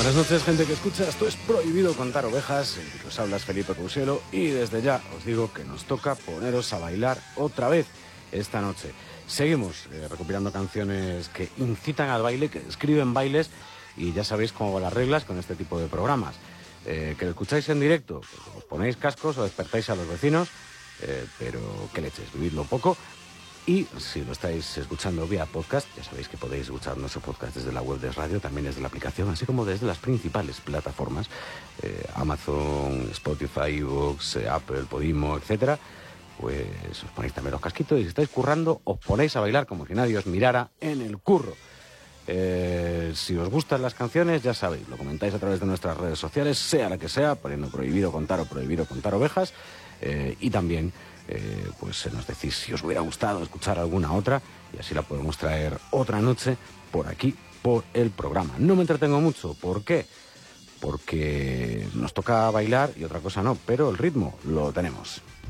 Buenas noches, gente que escucha. Esto es Prohibido Contar Ovejas. Os habla Felipe Cousiello y desde ya os digo que nos toca poneros a bailar otra vez esta noche. Seguimos recopilando canciones que incitan al baile, que describen bailes, y ya sabéis cómo van las reglas con este tipo de programas. Que lo escucháis en directo, pues os ponéis cascos o despertáis a los vecinos, pero que leches, vividlo un poco. Y si lo estáis escuchando vía podcast, ya sabéis que podéis escuchar nuestro podcast desde la web de radio, también desde la aplicación, así como desde las principales plataformas, Amazon, Spotify, iVoox, Apple, Podimo, etcétera. Pues os ponéis también los casquitos y si estáis currando, os ponéis a bailar como si nadie os mirara en el curro. Si os gustan las canciones, ya sabéis, lo comentáis a través de nuestras redes sociales, sea la que sea, poniendo Prohibido Contar o Prohibido Contar Ovejas, y también pues nos decís si os hubiera gustado escuchar alguna otra y así la podemos traer otra noche por aquí, por el programa. No me entretengo mucho, ¿por qué? Porque nos toca bailar y otra cosa no, pero el ritmo lo tenemos.